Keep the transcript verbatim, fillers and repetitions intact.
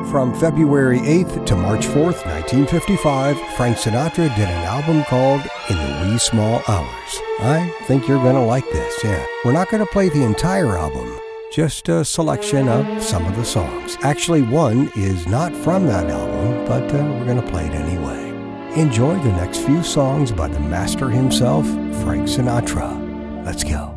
From February eighth to March fourth, nineteen fifty-five, Frank Sinatra did an album called In the Wee Small Hours. I think you're going to like this, yeah. We're not going to play the entire album, just a selection of some of the songs. Actually, one is not from that album, but uh, we're going to play it anyway. Enjoy the next few songs by the master himself, Frank Sinatra. Let's go.